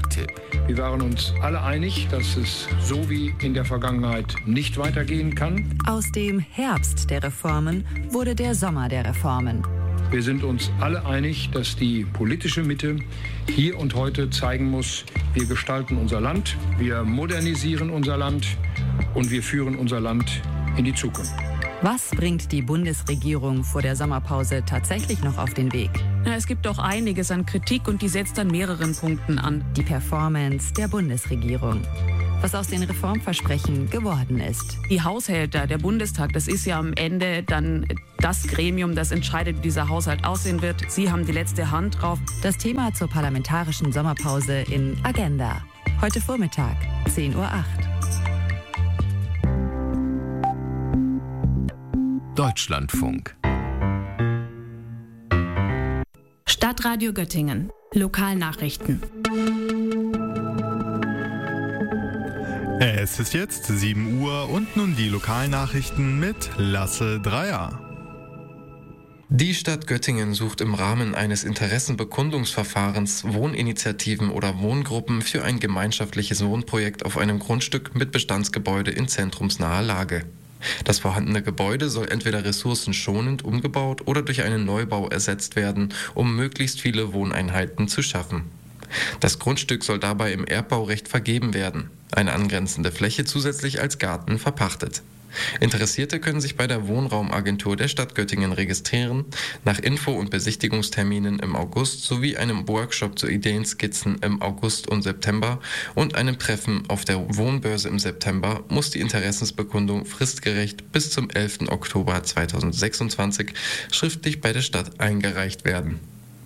Sommertipp. Wir waren uns alle einig, dass es so wie in der Vergangenheit nicht weitergehen kann. Aus dem Herbst der Reformen wurde der Sommer der Reformen. Wir sind uns alle einig, dass die politische Mitte hier und heute zeigen muss, wir gestalten unser Land, wir modernisieren unser Land und wir führen unser Land in die Zukunft. Was bringt die Bundesregierung vor der Sommerpause tatsächlich noch auf den Weg? Es gibt doch einiges an Kritik und die setzt an mehreren Punkten an. Die Performance der Bundesregierung. Was aus den Reformversprechen geworden ist. Die Haushälter, der Bundestag, das ist ja am Ende dann das Gremium, das entscheidet, wie dieser Haushalt aussehen wird. Sie haben die letzte Hand drauf. Das Thema zur parlamentarischen Sommerpause in Agenda. Heute Vormittag, 10:08 Uhr. Deutschlandfunk. Stadtradio Göttingen. Lokalnachrichten. Es ist jetzt 7 Uhr und nun die Lokalnachrichten mit Lasse Dreier. Die Stadt Göttingen sucht im Rahmen eines Interessenbekundungsverfahrens Wohninitiativen oder Wohngruppen für ein gemeinschaftliches Wohnprojekt auf einem Grundstück mit Bestandsgebäude in zentrumsnaher Lage. Das vorhandene Gebäude soll entweder ressourcenschonend umgebaut oder durch einen Neubau ersetzt werden, um möglichst viele Wohneinheiten zu schaffen. Das Grundstück soll dabei im Erbbaurecht vergeben werden, eine angrenzende Fläche zusätzlich als Garten verpachtet. Interessierte können sich bei der Wohnraumagentur der Stadt Göttingen registrieren, nach Info- und Besichtigungsterminen im August sowie einem Workshop zu Ideenskizzen im August und September und einem Treffen auf der Wohnbörse im September muss die Interessensbekundung fristgerecht bis zum 11. Oktober 2026 schriftlich bei der Stadt eingereicht werden.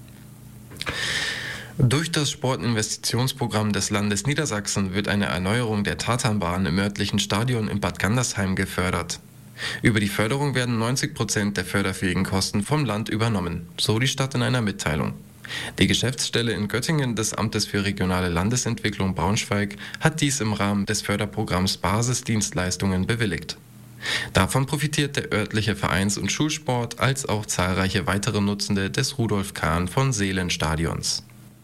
Durch das Sportinvestitionsprogramm des Landes Niedersachsen wird eine Erneuerung der Tatanbahn im örtlichen Stadion in Bad Gandersheim gefördert. Über die Förderung werden 90% der förderfähigen Kosten vom Land übernommen, so die Stadt in einer Mitteilung. Die Geschäftsstelle in Göttingen des Amtes für regionale Landesentwicklung Braunschweig hat dies im Rahmen des Förderprogramms Basisdienstleistungen bewilligt. Davon profitiert der örtliche Vereins- und Schulsport als auch zahlreiche weitere Nutzende des Rudolf-Kahn-von-Seelen-Stadions.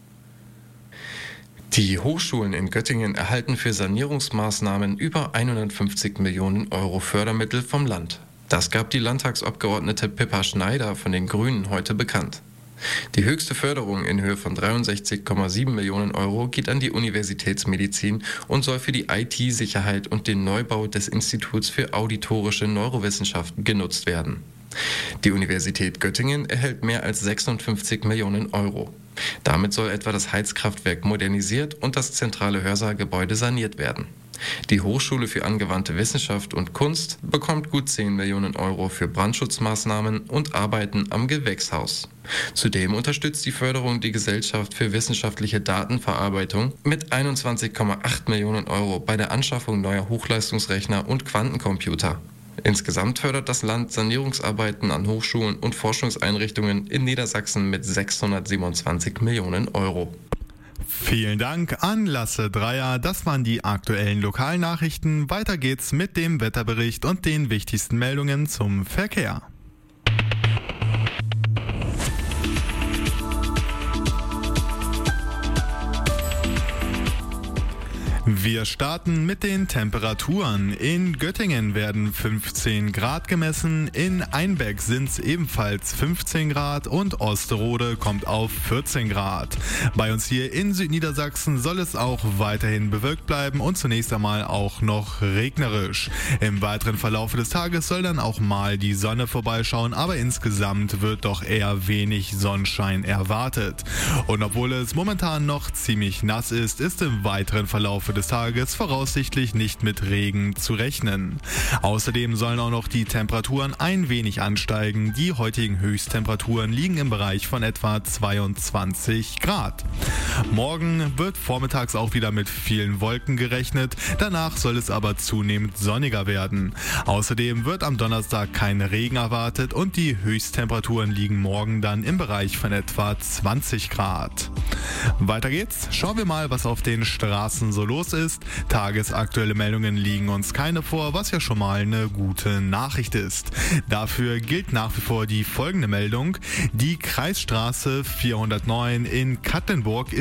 Die Hochschulen in Göttingen erhalten für Sanierungsmaßnahmen über 150 Millionen Euro Fördermittel vom Land. Das gab die Landtagsabgeordnete Pippa Schneider von den Grünen heute bekannt. Die höchste Förderung in Höhe von 63,7 Millionen Euro geht an die Universitätsmedizin und soll für die IT-Sicherheit und den Neubau des Instituts für auditorische Neurowissenschaften genutzt werden. Die Universität Göttingen erhält mehr als 56 Millionen Euro. Damit soll etwa das Heizkraftwerk modernisiert und das zentrale Hörsaalgebäude saniert werden. Die Hochschule für angewandte Wissenschaft und Kunst bekommt gut 10 Millionen Euro für Brandschutzmaßnahmen und Arbeiten am Gewächshaus. Zudem unterstützt die Förderung die Gesellschaft für wissenschaftliche Datenverarbeitung mit 21,8 Millionen Euro bei der Anschaffung neuer Hochleistungsrechner und Quantencomputer. Insgesamt fördert das Land Sanierungsarbeiten an Hochschulen und Forschungseinrichtungen in Niedersachsen mit 627 Millionen Euro. Vielen Dank an Lasse Dreier. Das waren die aktuellen Lokalnachrichten. Weiter geht's mit dem Wetterbericht und den wichtigsten Meldungen zum Verkehr. Wir starten mit den Temperaturen. In Göttingen werden 15 Grad gemessen, in Einbeck sind es ebenfalls 15 Grad und Osterode kommt auf 14 Grad. Bei uns hier in Südniedersachsen soll es auch weiterhin bewölkt bleiben und zunächst einmal auch noch regnerisch. Im weiteren Verlauf des Tages soll dann auch mal die Sonne vorbeischauen, aber insgesamt wird doch eher wenig Sonnenschein erwartet. Und obwohl es momentan noch ziemlich nass ist, ist im weiteren Verlauf des Tages voraussichtlich nicht mit Regen zu rechnen. Außerdem sollen auch noch die Temperaturen ein wenig ansteigen. Die heutigen Höchsttemperaturen liegen im Bereich von etwa 22 Grad. Morgen wird vormittags auch wieder mit vielen Wolken gerechnet. Danach soll es aber zunehmend sonniger werden. Außerdem wird am Donnerstag kein Regen erwartet und die Höchsttemperaturen liegen morgen dann im Bereich von etwa 20 Grad. Weiter geht's. Schauen wir mal, was auf den Straßen so los ist. Tagesaktuelle Meldungen liegen uns keine vor, was ja schon mal eine gute Nachricht ist. Dafür gilt nach wie vor die folgende Meldung. Die Kreisstraße 409 in Kattenburg ist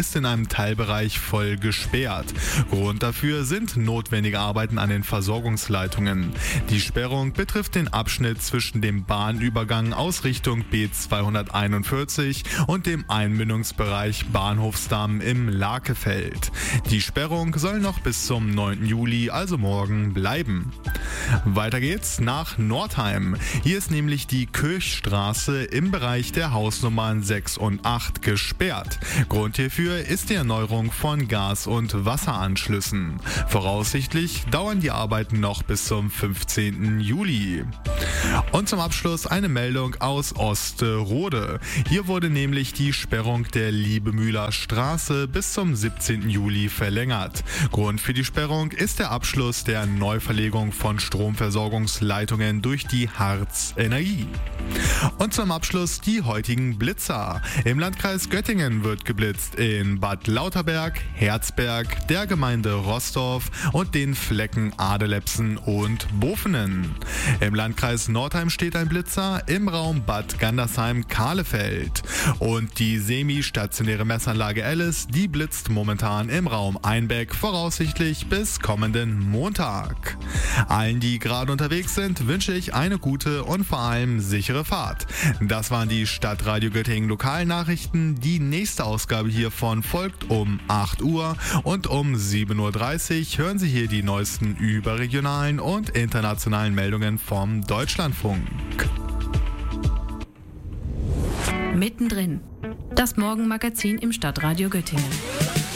ist in einem Teilbereich voll gesperrt. Grund dafür sind notwendige Arbeiten an den Versorgungsleitungen. Die Sperrung betrifft den Abschnitt zwischen dem Bahnübergang aus Richtung B241 und dem Einmündungsbereich Bahnhofsdamm im Lakefeld. Die Sperrung soll noch bis zum 9. Juli, also morgen, bleiben. Weiter geht's nach Nordheim. Hier ist nämlich die Kirchstraße im Bereich der Hausnummern 6 und 8 gesperrt. Grund hierfür ist die Erneuerung von Gas- und Wasseranschlüssen. Voraussichtlich dauern die Arbeiten noch bis zum 15. Juli. Und zum Abschluss eine Meldung aus Osterode. Hier wurde nämlich die Sperrung der Liebemühler Straße bis zum 17. Juli verlängert. Grund für die Sperrung ist der Abschluss der Neuverlegung von Stromversorgungsleitungen durch die Harz Energie. Und zum Abschluss die heutigen Blitzer. Im Landkreis Göttingen wird geblitzt in Bad Lauterberg, Herzberg, der Gemeinde Roßdorf und den Flecken Adelepsen und Bofenen. Im Landkreis Nordheim steht ein Blitzer im Raum Bad Gandersheim-Kahlefeld. Und die semi-stationäre Messanlage Alice, die blitzt momentan im Raum Einbeck, voraussichtlich bis kommenden Montag. Allen, die gerade unterwegs sind, wünsche ich eine gute und vor allem sichere Fahrt. Das waren die Stadtradio Göttingen Lokalnachrichten. Die nächste Ausgabe hiervon folgt um 8 Uhr und um 7.30 Uhr hören Sie hier die neuesten überregionalen und internationalen Meldungen vom Deutschlandfunk. Mittendrin. Das Morgenmagazin im Stadtradio Göttingen.